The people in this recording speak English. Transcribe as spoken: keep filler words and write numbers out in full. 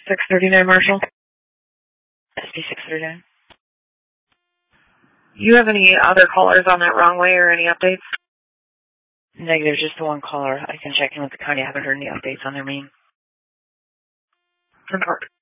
six thirty-nine, Marshall. S P six thirty-nine. You have any other callers on that wrong way or any updates? Negative, just the one caller. I can check in with the county. I haven't heard any updates on their main. From